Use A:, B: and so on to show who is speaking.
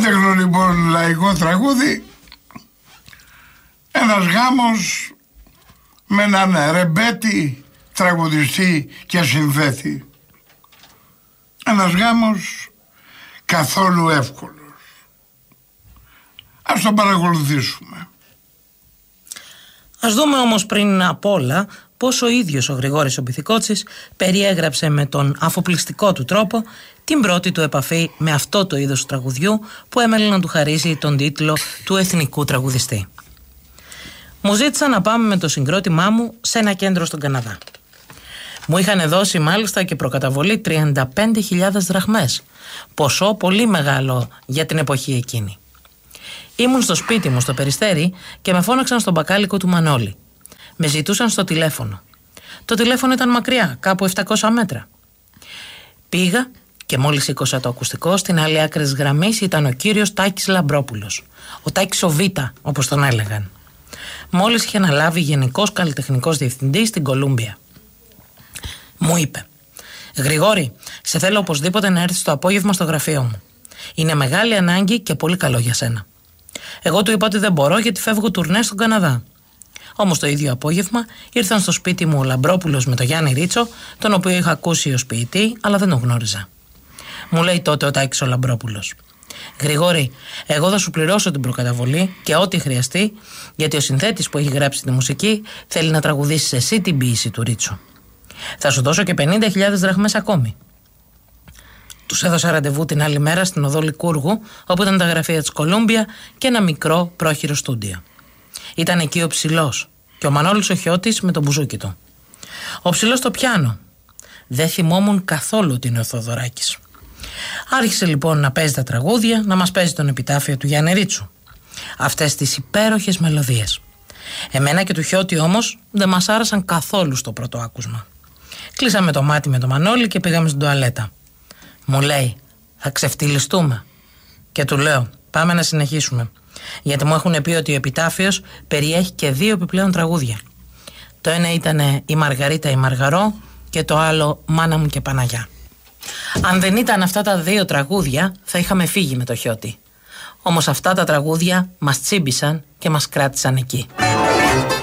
A: έντεχνο λοιπόν λαϊκό τραγούδι, ένας γάμος με έναν ρεμπέτη τραγουδιστή και συνθέτη. Ένας γάμος καθόλου εύκολος. Ας τον παρακολουθήσουμε.
B: Ας δούμε όμως πριν απ' όλα πώς ο ίδιος ο Γρηγόρης ο Μπιθικότσης περιέγραψε με τον αφοπλιστικό του τρόπο την πρώτη του επαφή με αυτό το είδος του τραγουδιού που έμελε να του χαρίσει τον τίτλο του εθνικού τραγουδιστή. Μου ζήτησαν να πάμε με το συγκρότημά μου σε ένα κέντρο στον Καναδά. Μου είχαν δώσει μάλιστα και προκαταβολή 35.000 δραχμές, ποσό πολύ μεγάλο για την εποχή εκείνη. Ήμουν στο σπίτι μου στο Περιστέρι και με φώναξαν στον μπακάλικο του Μανώλη. Με ζητούσαν στο τηλέφωνο. Το τηλέφωνο ήταν μακριά, κάπου 700 μέτρα. Πήγα και μόλις σήκωσα το ακουστικό, στην άλλη άκρη της γραμμής ήταν ο κύριος Τάκης Λαμπρόπουλος. Ο Τάκης ο Β, όπως τον έλεγαν. Μόλις είχε αναλάβει γενικός καλλιτεχνικός διευθυντής στην Κολούμπια. Μου είπε: «Γρηγόρη, σε θέλω οπωσδήποτε να έρθεις το απόγευμα στο γραφείο μου. Είναι μεγάλη ανάγκη και πολύ καλό για σένα». Εγώ του είπα ότι δεν μπορώ γιατί φεύγω τουρνέ στον Καναδά. Όμως το ίδιο απόγευμα ήρθαν στο σπίτι μου ο Λαμπρόπουλος με τον Γιάννη Ρίτσο, τον οποίο είχα ακούσει ως ποιητή, αλλά δεν τον γνώριζα. Μου λέει τότε ο Τάκης ο Λαμπρόπουλος: «Γρηγόρη, εγώ θα σου πληρώσω την προκαταβολή και ό,τι χρειαστεί, γιατί ο συνθέτης που έχει γράψει τη μουσική θέλει να τραγουδήσεις εσύ την ποίηση του Ρίτσο. Θα σου δώσω και 50.000 δραχμές ακόμη». Τους έδωσα ραντεβού την άλλη μέρα στην οδό Λικούργου, όπου ήταν τα γραφεία της Κολούμπια και ένα μικρό πρόχειρο στούντιο. Ήταν εκεί ο Ψηλός και ο Μανώλης ο Χιώτης με τον μπουζούκι του. Ο Ψηλός στο πιάνο. Δεν θυμόμουν καθόλου ότι είναι ο Θοδωράκης. Άρχισε λοιπόν να παίζει τα τραγούδια, να μας παίζει τον επιτάφιο του Γιάννη Ρίτσου. Αυτές τις υπέροχες μελωδίες. Εμένα και του Χιώτη όμως δεν μας άρεσαν καθόλου στο πρώτο άκουσμα. Κλείσαμε το μάτι με τον Μανώλη και πήγαμε στην τουαλέτα. Μου λέει: «Θα ξεφτυλιστούμε». Και του λέω: «Πάμε να συνεχίσουμε». Γιατί μου έχουν πει ότι ο επιτάφιος περιέχει και 2 επιπλέον τραγούδια. Το ένα ήταν «Η Μαργαρίτα η Μαργαρό» και το άλλο «Μάνα μου και Παναγιά». Αν δεν ήταν αυτά τα 2 τραγούδια θα είχαμε φύγει με το Χιώτη. Όμως αυτά τα τραγούδια μας τσίμπησαν και μας κράτησαν εκεί.